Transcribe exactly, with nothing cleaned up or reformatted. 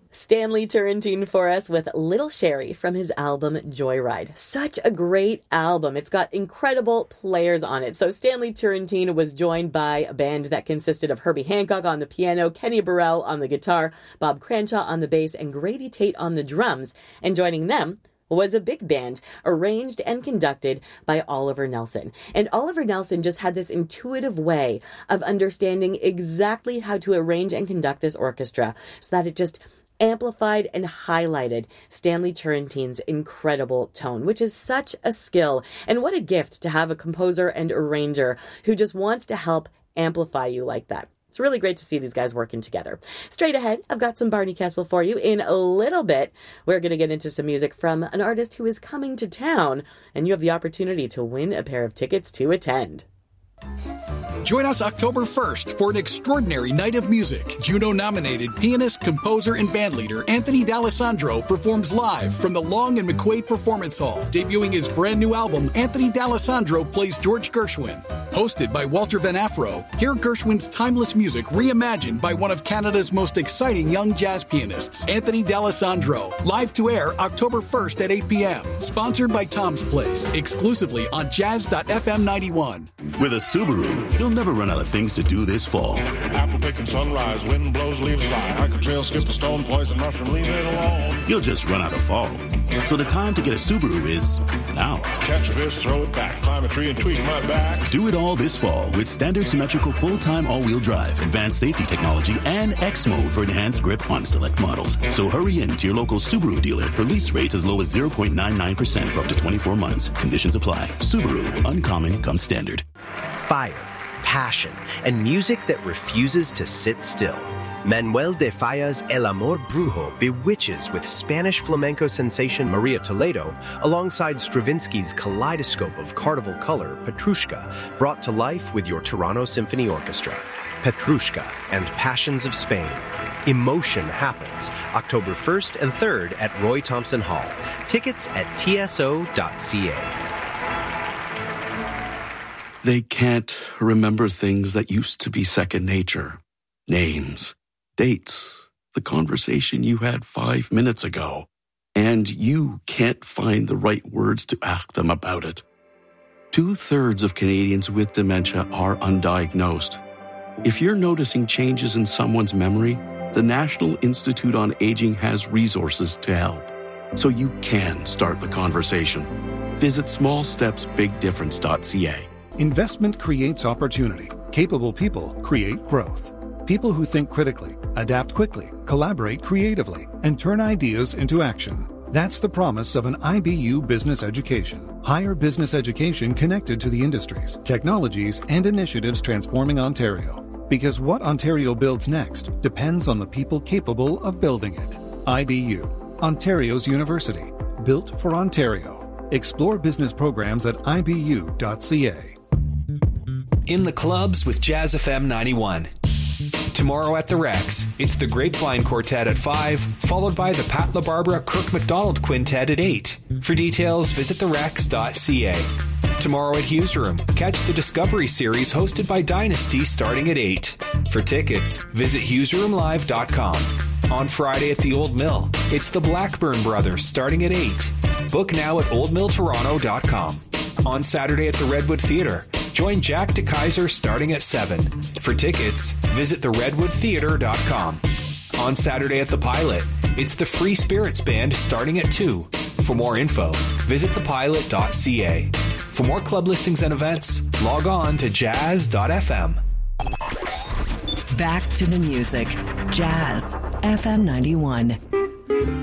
Stanley Turrentine for us with Little Sherry from his album Joyride. Such a great album. It's got incredible players on it. So Stanley Turrentine was joined by a band that consisted of Herbie Hancock on the piano, Kenny Burrell on the guitar, Bob Cranshaw on the bass, and Grady Tate on the drums. And joining them was a big band arranged and conducted by Oliver Nelson. And Oliver Nelson just had this intuitive way of understanding exactly how to arrange and conduct this orchestra so that it just amplified and highlighted Stanley Turrentine's incredible tone, which is such a skill. And what a gift to have a composer and arranger who just wants to help amplify you like that. It's really great to see these guys working together. Straight ahead, I've got some Barney Kessel for you. In a little bit, we're going to get into some music from an artist who is coming to town, and you have the opportunity to win a pair of tickets to attend. Join us October first for an extraordinary night of music. Juno-nominated pianist, composer, and bandleader Anthony D'Alessandro performs live from the Long and McQuaid Performance Hall. Debuting his brand new album, Anthony D'Alessandro plays George Gershwin. Hosted by Walter Van Afro, hear Gershwin's timeless music reimagined by one of Canada's most exciting young jazz pianists, Anthony D'Alessandro. Live to air October first at eight p.m. Sponsored by Tom's Place. Exclusively on jazz dot f m ninety-one. With a Subaru, you'll never run out of things to do this fall. Apple picking sunrise, wind blows, leaves fly. Hike a trail, skip a stone, poison mushroom, leave it alone. You'll just run out of fall. So the time to get a Subaru is now. Catch a fish, throw it back, climb a tree and tweak my back. Do it all this fall with standard symmetrical full-time all-wheel drive, advanced safety technology, and X mode for enhanced grip on select models. So hurry in to your local Subaru dealer for lease rates as low as zero point nine nine percent for up to twenty-four months. Conditions apply. Subaru, uncommon comes standard. Fire, passion, and music that refuses to sit still. Manuel de Falla's El Amor Brujo bewitches with Spanish flamenco sensation Maria Toledo alongside Stravinsky's kaleidoscope of carnival color, Petrushka, brought to life with your Toronto Symphony Orchestra. Petrushka and Passions of Spain. Emotion happens October first and third at Roy Thompson Hall. Tickets at t s o dot c a. They can't remember things that used to be second nature. Names, dates, the conversation you had five minutes ago. And you can't find the right words to ask them about it. Two-thirds of Canadians with dementia are undiagnosed. If you're noticing changes in someone's memory, the National Institute on Aging has resources to help, so you can start the conversation. Visit small steps big difference dot c a. Investment creates opportunity. Capable people create growth. People who think critically, adapt quickly, collaborate creatively, and turn ideas into action. That's the promise of an I B U business education. Higher business education connected to the industries, technologies, and initiatives transforming Ontario. Because what Ontario builds next depends on the people capable of building it. I B U, Ontario's university. Built for Ontario. Explore business programs at i b u dot c a. In the clubs with Jazz F M ninety-one. Tomorrow at the Rex, it's the Grapevine Quartet at five, followed by the Pat LaBarbera Kirk McDonald Quintet at eight. For details, visit the rex dot c a. Tomorrow at Hughes Room, catch the Discovery Series hosted by Dynasty starting at eight. For tickets, visit hughes room live dot com. On Friday at the Old Mill, it's the Blackburn Brothers starting at eight. Book now at old mill toronto dot com. On Saturday at the Redwood Theatre, join Jack DeKaiser starting at seven. For tickets, visit the redwood theatre dot com. On Saturday at the Pilot, it's the Free Spirits Band starting at two. For more info, visit the pilot dot c a. For more club listings and events, log on to jazz dot f m. Back to the music. Jazz F M ninety-one.